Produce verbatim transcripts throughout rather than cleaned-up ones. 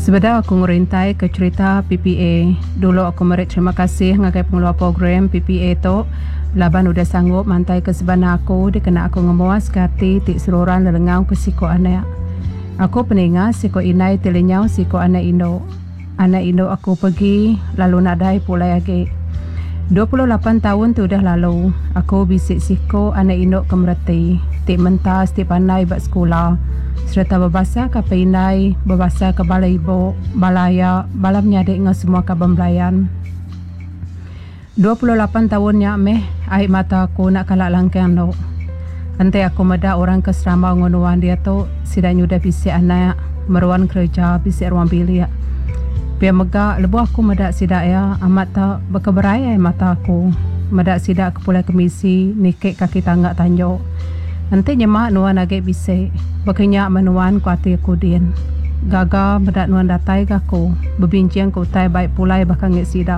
Sebeda aku ngerintai ke cerita P P A. Dulu aku merik terima kasih ngagai pengeluar program P P A tu. Laban udah sanggup mantai ke sebana aku, dikena aku ngemuas kati tik seluruhan lelengau ke siko anak. Aku peningat siko inai tilinyau siko anak Indo. Anak Indo aku pergi, lalu nadai pulai lagi. dua puluh lapan tahun tu dah lalu, aku bisik siko anak Indo ke mereti. Tik mentas, tik pandai buat sekolah. Serta berbahasa ke pinai, berbahasa ke balai ibu, balaya, balam nyadik dengan semua kaban belayan. dua puluh lapan tahunnya meh, air mata aku nak kalak langkang tu. Nanti aku meda orang ke serama ngunuan dia tu, sidang nyudah bisik anak, meruan kerja, bisik ruang bilik. Biar megak, lebu aku meda sidak ya, amat tak berkeberaya mata aku. Meda sidak ke pulai kemisi, nikik kaki tanggak tanjuk. Nanti nyemak nuan agak bisik, berkenyak menuan kuati aku din. Gaga meda nuan datai ke aku, berbincang ke utai baik pulai bahkan ngek sidak.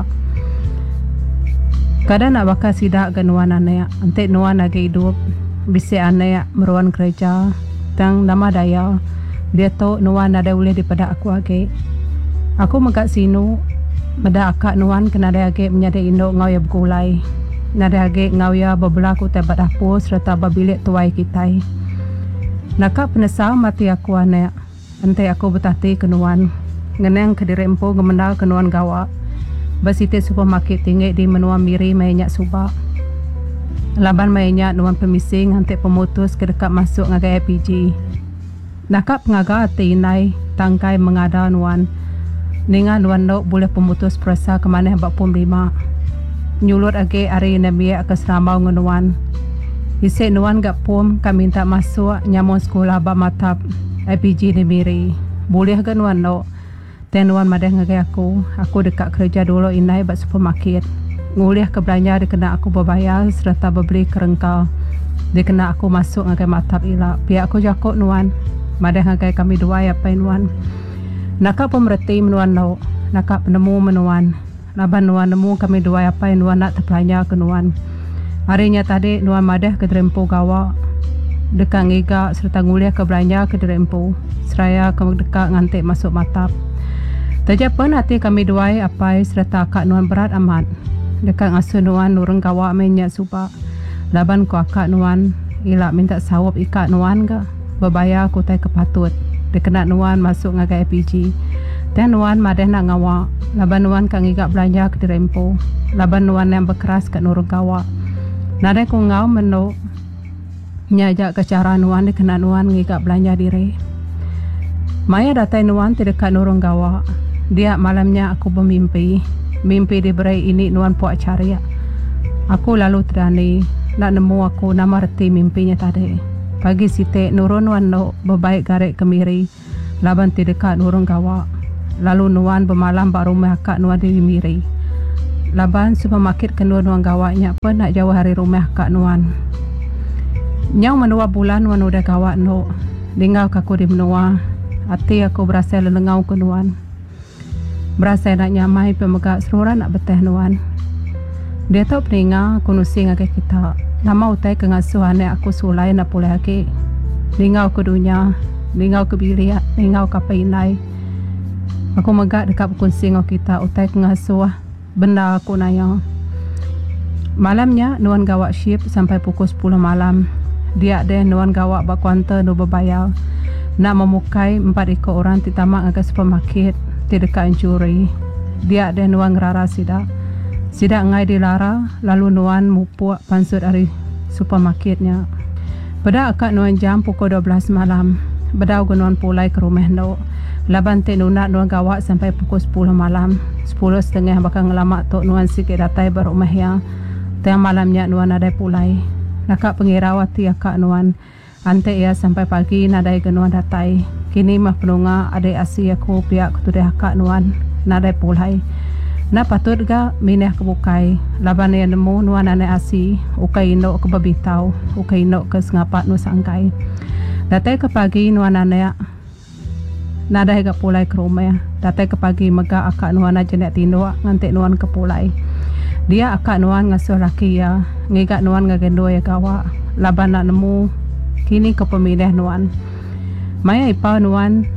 Kadang nak bakal sidak ke nuan anak, nanti nuan agak hidup. Bisik anak meruan kerja, tang nama daya, dia tu nuan ada boleh daripada aku agak. Aku megak sinu, meda akak nuan kena ada agak menyadai induk ngau ya berkulai. Nada agak ngau ya berbelaku tebat dapur serta berbilik tuai kitai. Nakak penesal mati aku anak, nanti aku bertati ke nuan. Ngeneng ke dirempo gemendal ke nuan gawak. Bersitik supermarket tinggi di menua miri mainyak subak. Laban mainyak nuan pemising nanti pemutus ke dekat masuk ngagai L P G. Nakak pengaga hati inai tangkai mengada nuan. Ningan nuan dok boleh pemutus perasa ke mana bak pum lima. Nyulut age hari nabiak ke seramau nuan. Isik nuan gak pum kami minta masuk nyamun sekolah bak matap L P G di miri. Boleh ke nuan dok? Dan nuan madah ngagai aku, aku dekat kerja dulu inai buat supermarket. Nguliah ke belanja dikena aku berbayar serta berbeli kerengkau. Dikena aku masuk ngagai matap ilak. Pihak aku jakut nuan, madah ngagai kami dua ya pai nuan. Nakak pemerhati menuan lau, nakak penemu menuan. Laban nuan nemu kami dua ya pai nuan nak terpelanja ke nuan. Harinya tadi nuan madah ke Derempo gawak. Dekat ngigak serta nguliah ke belanja ke Derempo. Seraya ke dekat ngantik masuk matap. Tajapan hati kami duai apai serta akak nuan berat amat. Dekat ngasuh nuan nurung gawak minyak subak. Laban ku akak nuan ilak minta sawap ikat nuan ke. Berbayar ku tai kepatut. Dekena nuan masuk ngagai L P G. Dan nuan madah nak ngawak. Laban nuan kak ngigak belanja ke Derempo. Laban nuan yang berkeras kat nurung gawak. Nadai ku ngau menuk. Nyajak ke cara nuan dekena nuan ngigak belanja diri. Maya datai nuan terdekat nurung gawak. Dia malamnya aku bermimpi. Mimpi diberi ini nuan puak cari. Aku lalu terani. Nak nemu aku nama reti mimpinya tadi. Pagi sitik nurun nuan no berbaik garik kemiri. Laban terdekat nurung gawak. Lalu nuan bermalam bak rumah akak nuan di miri. Laban supermarket kedua nuan gawaknya pun nak jauh hari rumah akak nuan. Nyau menua bulan nuan udah gawak no. Dingau kaku di menua. Hati aku berasa lelengau ke nuan. Berasa nak nyamai pemegak seluruh nak beteh nuan. Dia tahu peninga aku nusi ngake kita. Nama utai ke ngasuh anak aku sulai nak pulai lagi. Dingau ke dunia. Dingau ke bilik. Dingau ke painai. Aku megak dekat berkongsi ngau kita utai ke ngasuh benda aku naya. Malamnya nuan gawak shift sampai pukul sepuluh malam. Dia deh nuan gawak bak kuantar nu berbayar. Nak memukai empat ekor orang di tamak agak supermarket di dekat Anjuri. Dia ada nuan ngerara sidak. Sidak ngai dilara, lalu nuan mupuk pansut dari supermarketnya. Pada akak nuan jam pukul dua belas malam. Bedau ke nuan pulai ke rumah no. Laban te nunat nuan gawak sampai pukul sepuluh malam. Sepuluh setengah bakal ngelamak tok nuan sikit datai berumah ya. Tiang malamnya nuan ada pulai. Nakak pengirawati akak nuan. Ante ia sampai pagi nadai ke nuan datai. Kini mah penunga adai asi aku pihak ketudai akak nuan. Nadai pulai. Na patut ga minah kebukai. Laban yang nemu nuan anai asi. Ukai indok ke babitau. Ukai indok ke sengapat nu sangkai. Datai ke pagi nuan anai. Nadai ga pulai ke rumah. Datai ke pagi megak akak nuan aja nak tinduk. Ngantik nuan ke pulai. Dia akak nuan ngasuh laki ya. Ngigak nuan ngagendo ya gawak. Laban nak nemu. Kini ke pemilih nuan. Maya ipau nuan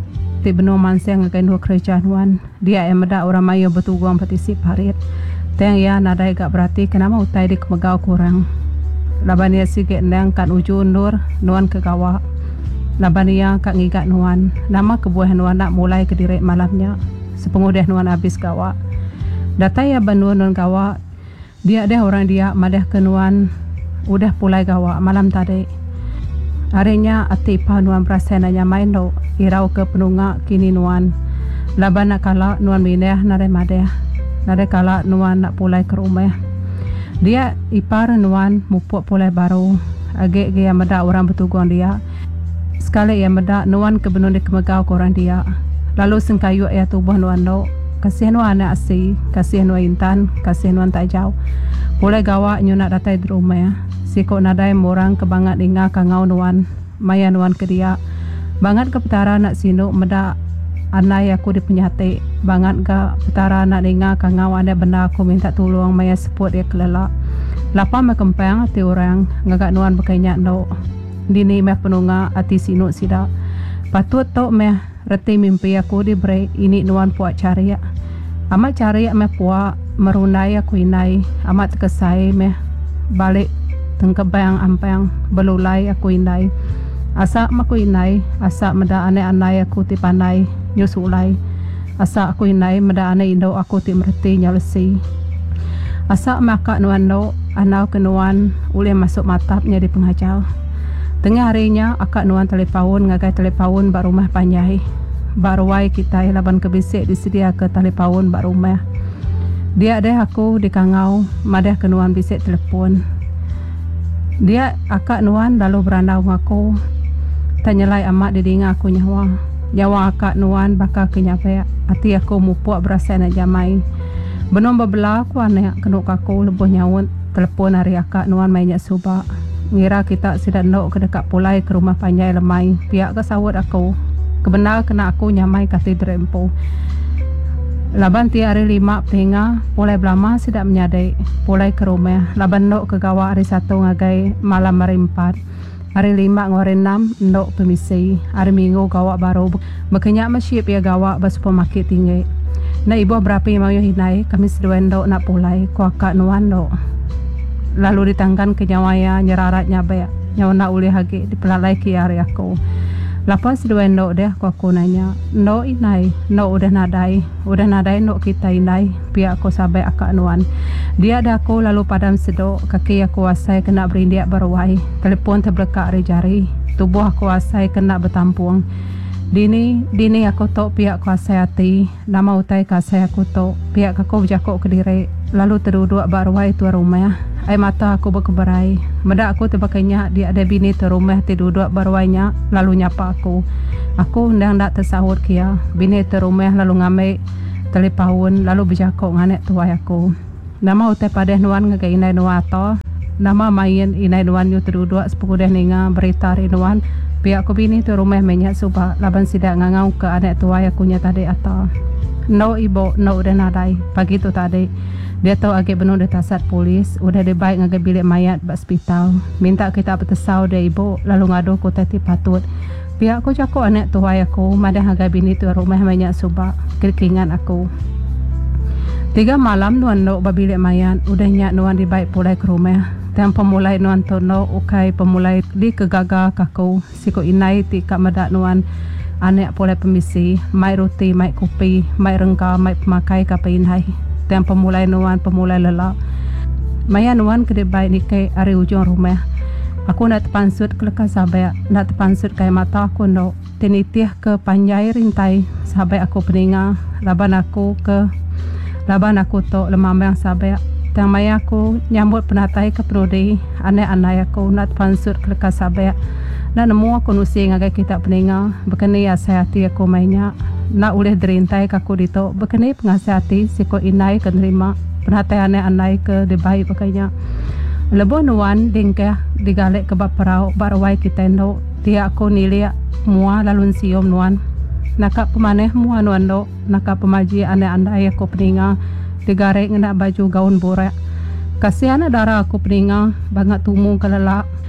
ti benua manseng ngagai dua kerja nuan. Dia yang meda orang mayo betuguang partisip harit. Teng ya nadai gak berarti kenapa utai di kemegau kurang. Labania sige neng kan uju undur nuan ke gawa. Labania kak ngigak nuan. Nama kebuah nuan nak mulai ke direk malamnya. Sepengudah nuan habis gawa. Data ya benua nuan gawa. Dia deh orang dia madah ke nuan. Udah pulai gawa malam tadi. Harinya ati ipa nuan perasaan nanya main do. Irau ke penunga kini nuan. Laban nak kala nuan minah nare madah. Nare kala nuan nak pulai ke rumah. Dia ipar nuan mupuk pulai baru. Agak gaya meda orang betuguang dia. Sekali ia meda nuan ke benun di kemegau korang dia. Lalu sengkayu ia tubuh nuan do. Kasih nuan anak asi. Kasih nuan intan. Kasih nuan tak jauh. Pulai gawa nyu nak datai di rumah. Siko nadai morang kebangat inga kangau nuan. Maya nuan ke dia. Bangat ke petara nak sinu meda. Anai aku di penyate. Bangat ga petara nak dengar kangau ada benda aku minta tolong maya support dia kelelak. Lapa me kempang ati orang ngagak nuan bekainya no. Dini meh penunga ati sinu sida. Patut tok meh reti mimpi aku di break ini nuan puak cari. Amat cari meh puak merunai aku inai. Amat kesai meh balik tengkebang ampang belulai aku inai. Asa aku inai, asa meda ane anai aku ti panai nyusulai. Asa aku inai meda ane indo aku ti merti nyalesi. Asa maka nuan no anau ke nuan ule masuk matapnya di penghajar. Tengah harinya akak nuan telepawun ngagai telepawun bak rumah panjai. Bak ruai kita laban kebisik disedia ke telepawun bak rumah. Dia deh aku di kangau madah ke nuan bisik telepon. Dia akak nuan lalu beranau ngaku. Tanyalai amat didinga aku nyawa. Nyawa akak nuan bakal kenyapek. Hati aku mupuk berasa nak jamai. Benom bebelah aku anak kenuk aku lebuh nyawut. Telepon hari akak nuan mainnya subak. Ngira kita sidak nak ke dekat pulai ke rumah panjai lemai. Pihak ke sawut aku. Kebenar kena aku nyamai kati drempo. Laban ti hari lima penga. Pulai belama sidak menyadai. Pulai ke rumah. Laban nak ke gawa hari satu ngagai malam hari empat. Hari lima ngore enam ndok pemisi. Hari minggu gawa baru. Makanya masyip ya gawa bas supermarket tinggi. Na ibu berapa yang mau hinai kami sedua ndok nak pulai kuakak nuan ndok. Lalu ditangkan ke nyawaya nyerarat nyabe. Nyawa nak uli hagi dipelalai ke hari aku. Lepas sedua ndok deh aku aku nanya. Ndok inai. Ndok udah nadai. Udah nadai ndok kita inai. Pihak aku sampai akak nuan. Dia ada aku lalu padam sedok. Kaki aku wasai kena berindiak berwai. Telepon terbelekak hari jari. Tubuh aku wasai kena bertampung. Dini, dini aku tok pihak aku wasai hati. Nama utai kasai aku tok. Pihak aku berjakuk ke diri. Lalu terduduk berwai tua rumah. Air mata aku berkeberai. Meda aku terbakainya dia ada bini tu rumah terduduk berwainya. Lalu nyapa aku. Aku undang tak tersahut kia. Bini tu rumah lalu ngambil telepawun. Lalu berjakuk nganek tuai aku. Nama utai padah nuan ngagai inai nuan atau. Nama main inai nuan yu terduduk sepukudah ninga berita hari nuan. Pihak aku bini tu rumah menyak subak. Laban sidak ngangau ke anek tuai aku nya tadi atau. No ibu, no udah nadai. Pagi tu tadi. Dia tahu agak benar dia tasat polis. Udah dia baik ngagai bilik mayat di hospital. Minta kita bertesau dia ibu. Lalu ngadu aku tadi patut. Pihak aku cakap anak tuai aku. Madah ngagai bini tu rumah banyak subak. Keringan aku. Tiga malam nuan nak berbilik mayat. Udah nyak nuan di baik pulai ke rumah. Dan pemulai nuan tu nak ukai pemulai di kegagal kaku. Siku inai ti kak medak nuan. Anak pulai pemisi. Mai roti, mai kopi, mai rengka, mai pemakai kapain hai. Dan pemulai nuan pemulai lelak. Maya nuan kedai baik ni kai hari ujung rumah. Aku nak terpansut ke lekas sahabat. Nak terpansut kai mata aku nak. Tenitih ke panjai rintai. Sahabat aku peninga. Laban aku ke. Laban aku tok lemambang sahabat. Dan maya aku nyambut penatai ke perudi. Anak-anak aku nak terpansut ke lekas sahabat. Nak nemu aku nusi ngagai kita peninga. Berkini asai hati aku mainnya. Nak boleh derintai kaku dito. Berkini pengasihati siko inai ke nerima. Penatai anai-anai ke dibaik pakainya. Lebuh nuan dingkah digalik ke baparau. Barwai kita ndo. Dia aku niliak mua lalu siom nuan. Nakak pemaneh mua nuan ndo. Nakak pemaji anai-anai aku peninga. Digarek ngenak baju gaun borak. Kasihan darah aku peninga. Bangat tumu kelelak.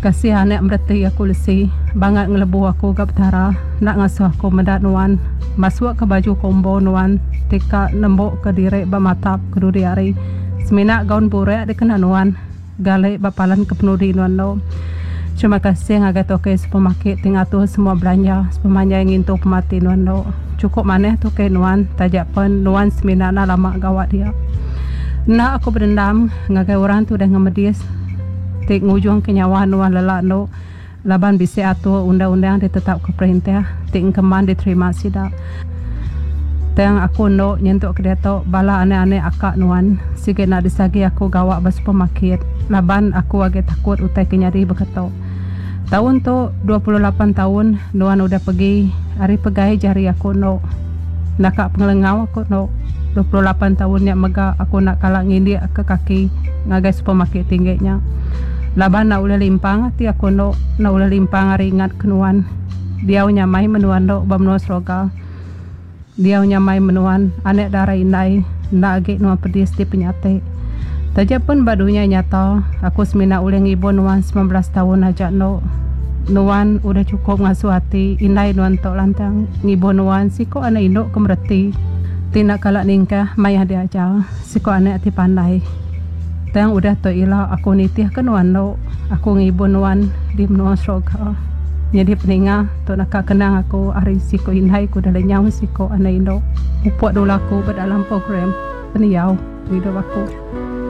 kasih anak berarti aku lesi banget ngelebu aku ke betara nak ngasuh aku mendat nuan masuk ke baju combo nuan tika nembok ke diri bamatap keduri hari semina gaun burek dikena nuan gale bapalan ke penudi nuan no. Terima kasih ngagat oke supermarket tinggal tu semua belanja sepemanya yang intu pemati nuan no. Cukup maneh tu ke nuan tajak pen nuan semina na lama gawat dia. Nak aku berendam ngagai orang tu dah ngemedis tik ngujung kenyawa nuan lelak no laban bisi atur undang-undang ditetap ke perintah tik keman diterima sidak tang aku no nyentuk ke dia tu bala aneh-aneh akak nuan sikit nak disagi aku gawak bas supermarket laban aku agak takut utai kenyari berketok tahun tu dua puluh lapan tahun nuan udah pergi hari pegai jari aku no nakak pengelengau aku no dua puluh lapan tahun yang mega aku nak kalah ngindi ke kaki ngagai supermarket tingginya laban nak ulah limpang hati aku no nak ulah limpang hari ingat kenuan dia nyamai menuan no bamno sroga dia nyamai menuan anek darah inai nak agak nuan pedis di penyate tajak pun badunya nyata aku semina ulah ngibu nuan sembilan belas tahun aja no nuan udah cukup ngasuh hati inai nuan tok lantang ngibu nuan siko anak indok kemerti tidak kalak ningkah mayah dia aja siko anak ti pandai tang udah to ila aku nitih kan nuan no aku ngibu nuan di nuan sroga jadi peninga to nak kenang aku hari siko inai ku dah lenyau siko anak indok upuk dulu aku berdalam program peniau hidup aku.